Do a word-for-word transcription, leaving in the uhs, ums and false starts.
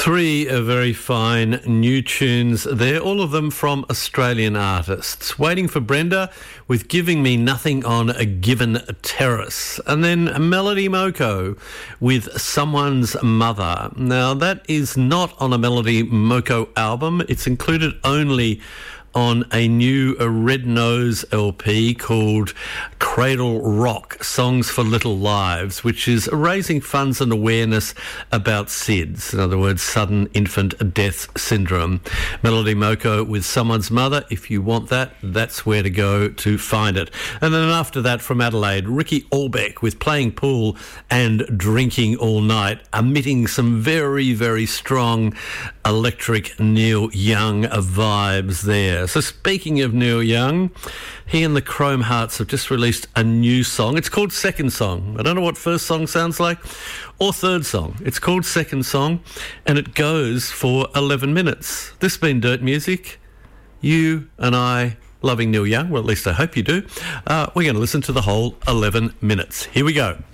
Three uh, very fine new tunes there, all of them from Australian artists. Waiting for Brenda with Giving Me Nothing on a Given Terrace. And then Melody Moko with Someone's Mother. Now, that is not on a Melody Moko album. It's included only on a new a Red Nose L P called Cradle Rock, Songs for Little Lives, which is raising funds and awareness about S I D S, in other words, Sudden Infant Death Syndrome. Melody Moko with Someone's Mother. If you want that, that's where to go to find it. And then after that, from Adelaide, Ricky Allbeck with Playing Pool and Drinking All Night, emitting some very, very strong electric Neil Young vibes there. So speaking of Neil Young, he and the Chrome Hearts have just released a new song. It's called Second Song. I don't know what first song sounds like or third song. It's called Second Song, and it goes for eleven minutes. This has been Dirt Music. You and I loving Neil Young. Well, at least I hope you do. Uh, we're going to listen to the whole eleven minutes. Here we go.